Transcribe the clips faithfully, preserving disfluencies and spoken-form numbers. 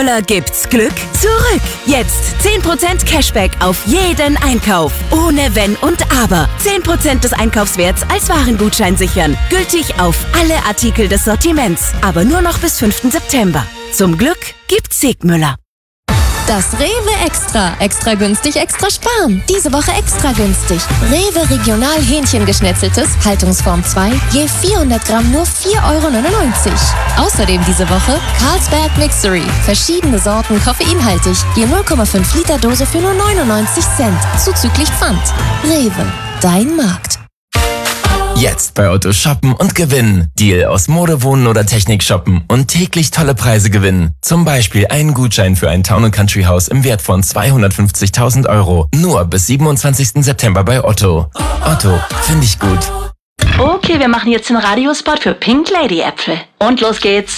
Müller gibt's Glück zurück. Jetzt zehn Prozent Cashback auf jeden Einkauf. Ohne Wenn und Aber. zehn Prozent des Einkaufswerts als Warengutschein sichern. Gültig auf alle Artikel des Sortiments. Aber nur noch bis fünften September. Zum Glück gibt's Sigmüller. Das Rewe Extra. Extra günstig, extra sparen. Diese Woche extra günstig. Rewe Regional Hähnchengeschnetzeltes, Haltungsform zwei, je vierhundert Gramm nur vier Euro neunundneunzig. Außerdem diese Woche Carlsberg Mixery. Verschiedene Sorten, koffeinhaltig. Je null Komma fünf Liter Dose für nur neunundneunzig Cent. Zuzüglich Pfand. Rewe, dein Markt. Jetzt bei Otto shoppen und gewinnen. Deal aus Mode, Wohnen oder Technik shoppen und täglich tolle Preise gewinnen. Zum Beispiel einen Gutschein für ein Town and Country Haus im Wert von zweihundertfünfzigtausend Euro. Nur bis siebenundzwanzigsten September bei Otto. Otto, finde ich gut. Okay, wir machen jetzt den Radiospot für Pink Lady Äpfel. Und los geht's.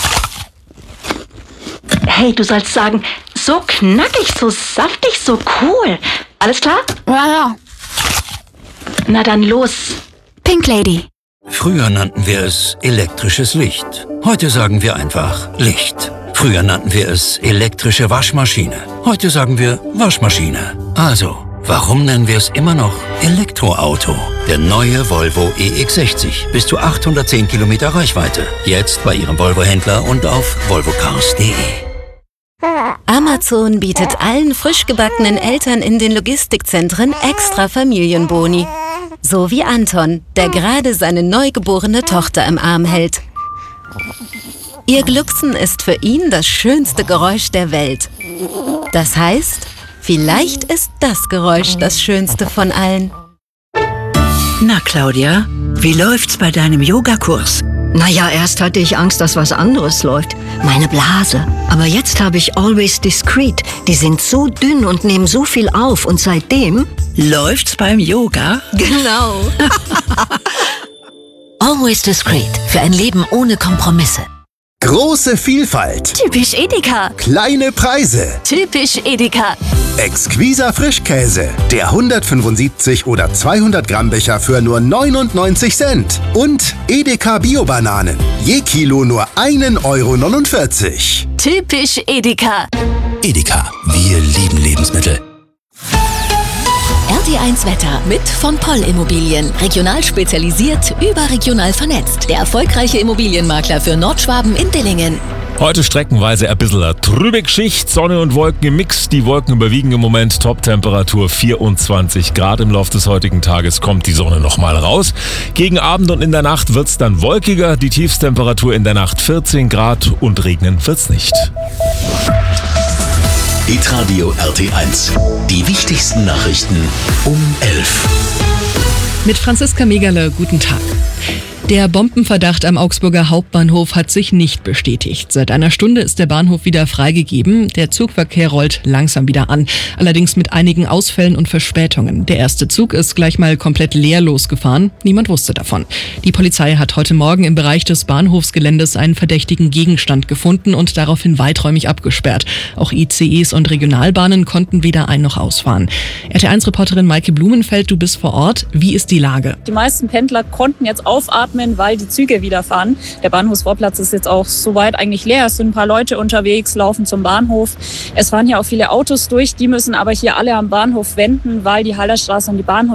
Hey, du sollst sagen, so knackig, so saftig, so cool. Alles klar? Ja, ja. Na dann los. Pink Lady. Früher nannten wir es elektrisches Licht. Heute sagen wir einfach Licht. Früher nannten wir es elektrische Waschmaschine. Heute sagen wir Waschmaschine. Also, warum nennen wir es immer noch Elektroauto? Der neue Volvo E X sechzig. Bis zu achthundertzehn Kilometer Reichweite. Jetzt bei Ihrem Volvo-Händler und auf volvo cars punkt de. Amazon bietet allen frisch gebackenen Eltern in den Logistikzentren extra Familienboni. So wie Anton, der gerade seine neugeborene Tochter im Arm hält. Ihr Glucksen ist für ihn das schönste Geräusch der Welt. Das heißt, vielleicht ist das Geräusch das schönste von allen. Na Claudia, wie läuft's bei deinem Yogakurs? Naja, erst hatte ich Angst, dass was anderes läuft. Meine Blase. Aber jetzt habe ich Always Discreet. Die sind so dünn und nehmen so viel auf. Und seitdem... Läuft's beim Yoga? Genau. Always Discreet. Für ein Leben ohne Kompromisse. Große Vielfalt. Typisch Edeka. Kleine Preise. Typisch Edeka. Exquiser Frischkäse. Der hundertfünfundsiebzig oder zweihundert Gramm Becher für nur neunundneunzig Cent. Und Edeka Bio-Bananen. Je Kilo nur einen Euro neunundvierzig. Typisch Edeka. Edeka, wir lieben Lebensmittel. R T eins Wetter mit von Poll Immobilien. Regional spezialisiert, überregional vernetzt. Der erfolgreiche Immobilienmakler für Nordschwaben in Dillingen. Heute streckenweise ein bisschen eine trübe Geschichte, Sonne und Wolken im Mix. Die Wolken überwiegen im Moment, Top-Temperatur vierundzwanzig Grad. Im Laufe des heutigen Tages kommt die Sonne nochmal raus. Gegen Abend und in der Nacht wird's dann wolkiger. Die Tiefstemperatur in der Nacht vierzehn Grad und regnen wird's nicht. Hitradio R T eins. Die wichtigsten Nachrichten um elf. Mit Franziska Megerle, guten Tag. Der Bombenverdacht am Augsburger Hauptbahnhof hat sich nicht bestätigt. Seit einer Stunde ist der Bahnhof wieder freigegeben. Der Zugverkehr rollt langsam wieder an. Allerdings mit einigen Ausfällen und Verspätungen. Der erste Zug ist gleich mal komplett leer losgefahren. Niemand wusste davon. Die Polizei hat heute Morgen im Bereich des Bahnhofsgeländes einen verdächtigen Gegenstand gefunden und daraufhin weiträumig abgesperrt. Auch I C Es und Regionalbahnen konnten weder ein- noch ausfahren. R T eins-Reporterin Maike Blumenfeld, du bist vor Ort. Wie ist die Lage? Die meisten Pendler konnten jetzt aufatmen, weil die Züge wieder fahren. Der Bahnhofsvorplatz ist jetzt auch soweit eigentlich leer. Es sind ein paar Leute unterwegs, laufen zum Bahnhof. Es fahren hier auch viele Autos durch. Die müssen aber hier alle am Bahnhof wenden, weil die Hallerstraße und die Bahnhof